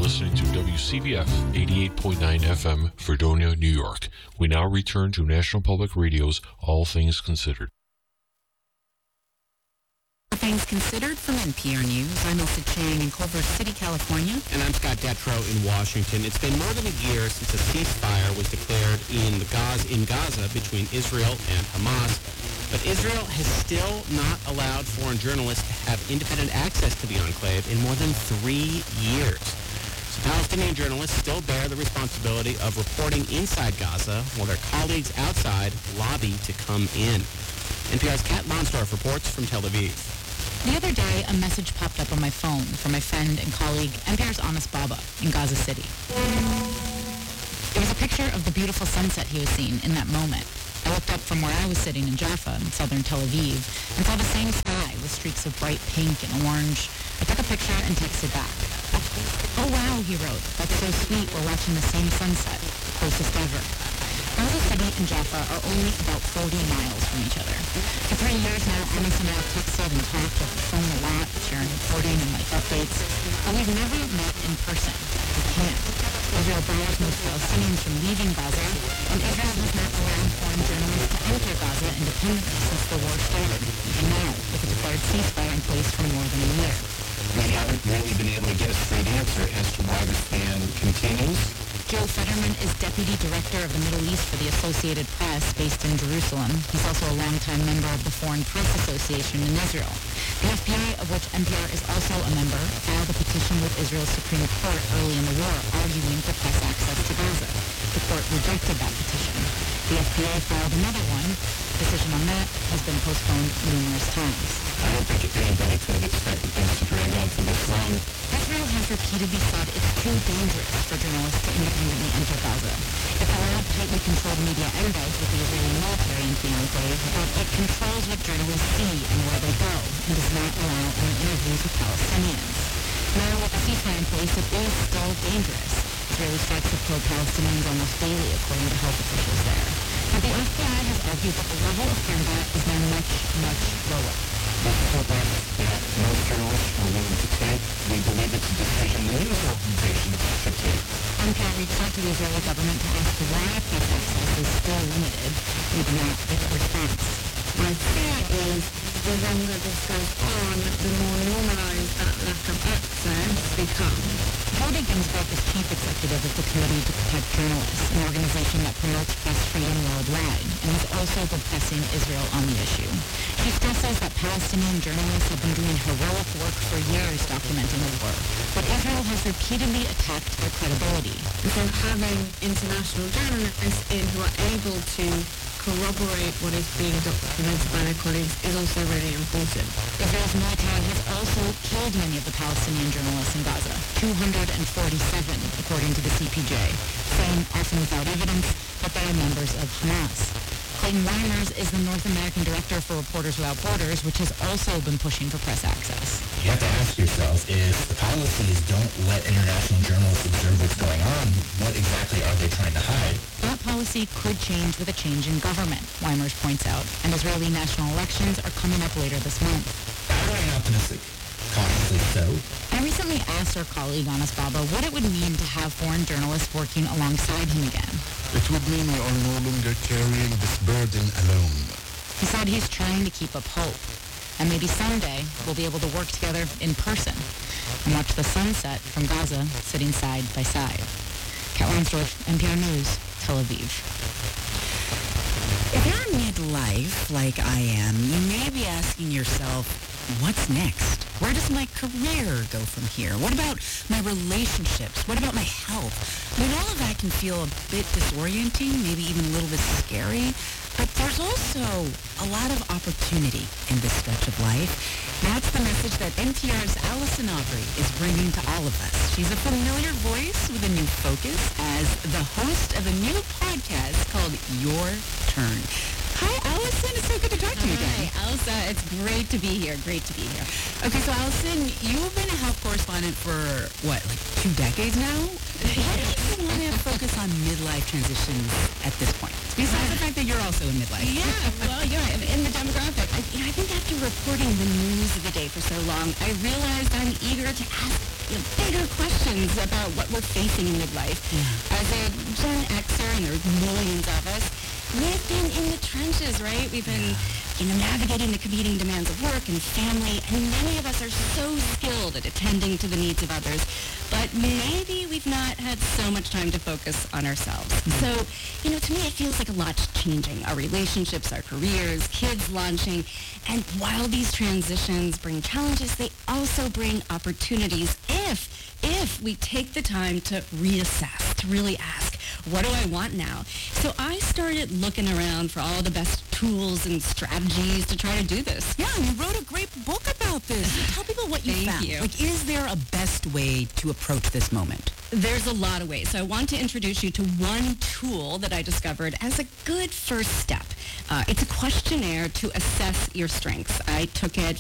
listening to WCBF 88.9 FM, Fredonia, New York. We now return to National Public Radio's All Things Considered. All Things Considered from NPR News. I'm Elsa Chang in Culver City, California. And I'm Scott Detrow in Washington. It's been more than a year since a ceasefire was declared in Gaza between Israel and Hamas. But Israel has still not allowed foreign journalists to have independent access to the enclave in more than 3 years. So Palestinian journalists still bear the responsibility of reporting inside Gaza while their colleagues outside lobby to come in. NPR's Kat Lonsdorf reports from Tel Aviv. The other day, a message popped up on my phone from my friend and colleague, NPR's Anas Baba, in Gaza City. It was a picture of the beautiful sunset he was seeing in that moment. I looked up from where I was sitting in Jaffa, in southern Tel Aviv, and saw the same sky with streaks of bright pink and orange. I took a picture and texted back. "Oh wow," he wrote. "That's so sweet. We're watching the same sunset. Closest ever." Gaza City and Jaffa are only about 40 miles from each other. For 3 years now, Anas and I have texted and talked over the phone a lot, sharing reporting and life updates, but we've never met in person. We can't. Israel bars most Palestinians from leaving Gaza, and Israel has not allowed foreign journalists to enter Gaza independently since the war started, even now, with a declared ceasefire in place for more than a year. We haven't really been able to get a straight answer as to why this ban continues. Joe Fetterman is Deputy Director of the Middle East for the Associated Press, based in Jerusalem. He's also a longtime member of the Foreign Press Association in Israel. The FBI, of which NPR is also a member, filed a petition with Israel's Supreme Court early in the war, arguing for press access to Gaza. The court rejected that petition. The FBI filed another one. The decision on that has been postponed numerous times. I don't think anybody could have expected things to drag on for this long. Israel has repeatedly said it's too dangerous for journalists to independently enter Gaza. It's allowed tightly controlled media embeds with the Israeli military into the enclave, but it controls what journalists see and where they go, and does not allow any interviews with Palestinians. Now, with the ceasefire in place, it is still dangerous. Israeli strikes have killed Palestinians almost daily, according to health officials there. But the FBI has argued that the level of combat is now much, much lower. This is a risk that most journalists are willing to take. We believe it's a decision the news organizations should take. NPR reached out to the Israeli government to ask why press access is still limited. We did not get a response. My fear is the longer this goes on, the more normalized that lack of access becomes. Jody Ginsburg is chief executive of the Committee to Protect Journalists, an organization that promotes press freedom worldwide, and is also pressing Israel on the issue. She stresses that Palestinian journalists have been doing heroic work for years documenting the war, but Israel has repeatedly attacked their credibility. And so having international journalists in who are able to corroborate what is being documented by their colleagues is also really important. Israel's military has also killed many of the Palestinian journalists in Gaza, 247 according to the CPJ, saying often without evidence that they are members of Hamas. Clayton Weimers is the North American Director for Reporters Without Borders, which has also been pushing for press access. You have to ask yourself, if the policies don't let international journalists observe what's going on, what exactly are they trying to hide? That policy could change with a change in government, Weimers points out, and Israeli national elections are coming up later this month. I remain optimistic, cautiously so. I recently asked our colleague Anas Baba what it would mean to have foreign journalists working alongside him again. It would mean we are no longer carrying this burden alone. He said he's trying to keep up hope, and maybe someday we'll be able to work together in person and watch the sunset from Gaza sitting side by side. Kat Lonsdorf, NPR News, Tel Aviv. If you're midlife like I am, you may be asking yourself, what's next? Where does my career go from here? What about my relationships? What about my health? I mean, all of that can feel a bit disorienting, maybe even a little bit scary, but there's also a lot of opportunity in this stretch of life. That's the message that NPR's Allison Aubrey is bringing to all of us. She's a familiar voice with a new focus as the host of a new podcast called Your Turn. Hi, Allison. It's so good to talk to you again. Hi, Elsa. It's great to be here. Great to be here. Okay, so Allison, you've been a health correspondent done it for, what, like 2 decades now? Why do you want to focus on midlife transitions at this point? Besides the fact that you're also in midlife. Yeah, well, you're right. In the demographic, I think after reporting the news of the day for so long, I realized I'm eager to ask bigger questions about what we're facing in midlife. As a Gen Xer, and there's millions of us, we've been in the trenches, right? We've been navigating the competing demands of work and family, and many of us are so skilled at attending to the needs of others, but maybe we've not had so much time to focus on ourselves. So, to me, it feels like a lot's changing. Our relationships, our careers, kids launching, and while these transitions bring challenges, they also bring opportunities if we take the time to reassess, to really ask, what do I want now? So I started looking around for all the best tools and strategies to try to do this. Yeah, and you wrote a great book about this. Tell people what you found. You. Like, is there a best way to approach this moment? There's a lot of ways. So I want to introduce you to one tool that I discovered as a good first step. It's a questionnaire to assess your strengths. I took it